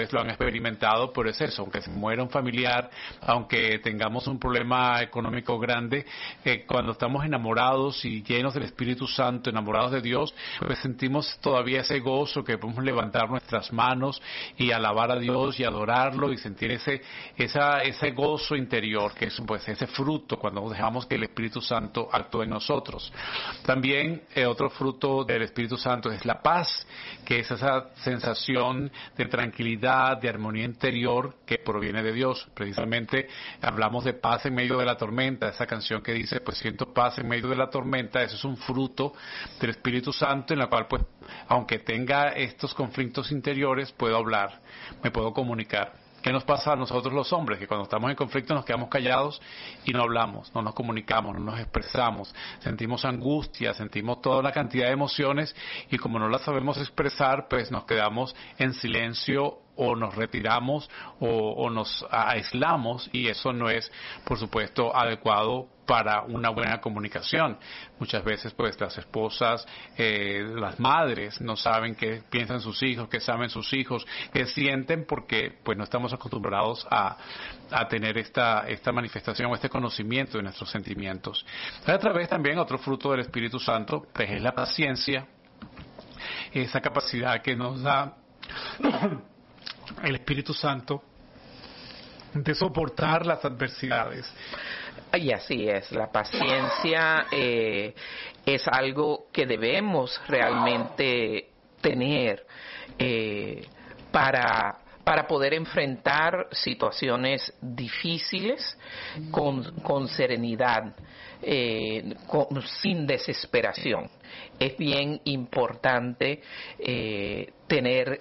ustedes lo han experimentado, pero es eso, aunque se muera un familiar, aunque tengamos un problema económico grande, cuando estamos enamorados y llenos del Espíritu Santo, enamorados de Dios, pues sentimos todavía ese gozo que podemos levantar nuestras manos y alabar a Dios y adorarlo y sentir ese gozo interior, que es pues ese fruto cuando dejamos que el Espíritu Santo actúe en nosotros. También otro fruto del Espíritu Santo es la paz, que es esa sensación de tranquilidad, de armonía interior que proviene de Dios. Precisamente hablamos de paz en medio de la tormenta, esa canción que dice, pues siento paz en medio de la tormenta. Eso es un fruto del Espíritu Santo en la cual, pues, aunque tenga estos conflictos interiores, puedo hablar, me puedo comunicar. ¿Qué nos pasa a nosotros los hombres? Que cuando estamos en conflicto nos quedamos callados y no hablamos, no nos comunicamos, no nos expresamos, sentimos angustia, sentimos toda una cantidad de emociones y como no las sabemos expresar, pues nos quedamos en silencio o nos retiramos o nos aislamos y eso no es, por supuesto, adecuado para una buena comunicación. Muchas veces pues las esposas, las madres no saben qué piensan sus hijos, qué saben sus hijos, qué sienten porque pues no estamos acostumbrados a tener esta manifestación o este conocimiento de nuestros sentimientos. A través también otro fruto del Espíritu Santo pues es la paciencia, esa capacidad que nos da el Espíritu Santo de soportar las adversidades. Y así es, la paciencia es algo que debemos realmente tener para poder enfrentar situaciones difíciles con serenidad, sin desesperación. Es bien importante tener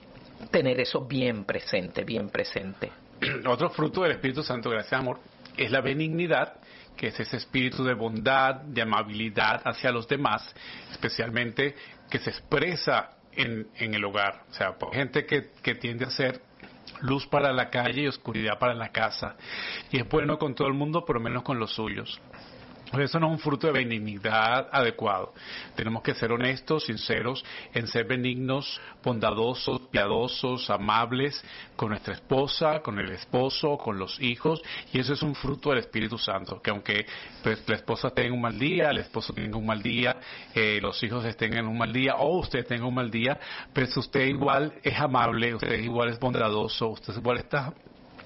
eso bien presente, bien presente. Otro fruto del Espíritu Santo, gracias amor, es la benignidad, que es ese espíritu de bondad, de amabilidad hacia los demás, especialmente que se expresa en el hogar. O sea, gente que tiende a ser luz para la calle y oscuridad para la casa. Y es bueno con todo el mundo, pero menos con los suyos. Eso no es un fruto de benignidad adecuado. Tenemos que ser honestos, sinceros, en ser benignos, bondadosos, piadosos, amables con nuestra esposa, con el esposo, con los hijos, y eso es un fruto del Espíritu Santo, que aunque pues, la esposa tenga un mal día, el esposo tenga un mal día, los hijos estén en un mal día, o usted tenga un mal día, pues usted igual es amable, usted igual es bondadoso, usted igual está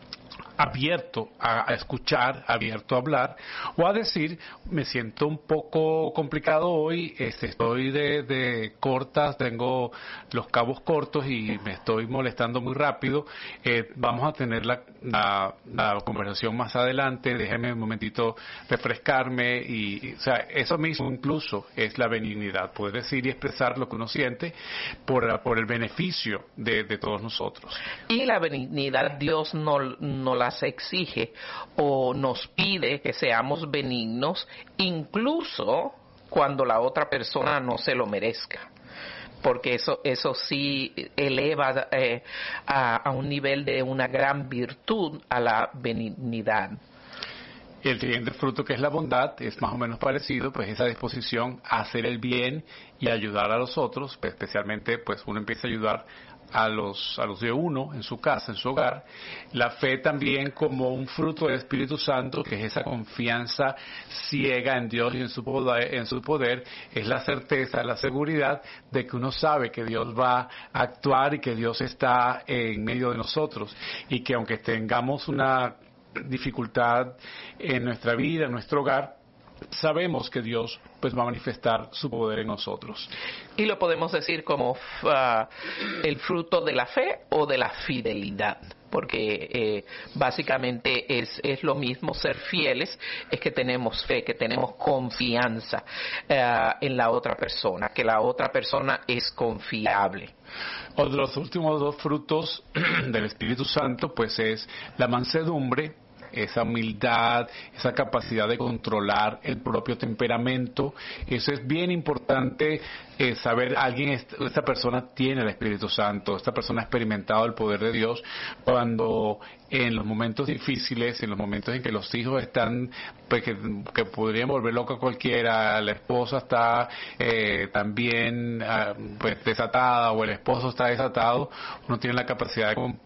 abierto a escuchar, abierto a hablar, o a decir, me siento un poco complicado hoy, estoy de cortas, tengo los cabos cortos y me estoy molestando muy rápido, vamos a tener la conversación más adelante, déjeme un momentito refrescarme, o sea, eso mismo incluso es la benignidad, poder decir y expresar lo que uno siente por el beneficio de todos nosotros. Y la benignidad Dios no las exige o nos pide que seamos benignos incluso cuando la otra persona no se lo merezca, porque eso sí eleva a un nivel de una gran virtud a la benignidad. El siguiente fruto, que es la bondad, es más o menos parecido, pues esa disposición a hacer el bien y ayudar a los otros, pues especialmente pues uno empieza a ayudar a los de uno en su casa, en su hogar. La fe también como un fruto del Espíritu Santo, que es esa confianza ciega en Dios y en su poder, es la certeza, la seguridad de que uno sabe que Dios va a actuar y que Dios está en medio de nosotros y que aunque tengamos una dificultad en nuestra vida, en nuestro hogar, sabemos que Dios pues va a manifestar su poder en nosotros. Y lo podemos decir como el fruto de la fe o de la fidelidad, porque básicamente es lo mismo ser fieles, es que tenemos fe, que tenemos confianza en la otra persona, que la otra persona es confiable. Otro de los últimos dos frutos del Espíritu Santo pues es la mansedumbre, esa humildad, esa capacidad de controlar el propio temperamento. Eso es bien importante, saber esta persona tiene el Espíritu Santo, esta persona ha experimentado el poder de Dios cuando en los momentos difíciles, en los momentos en que los hijos están, pues, que podrían volver loco a cualquiera, la esposa está también pues desatada o el esposo está desatado, uno tiene la capacidad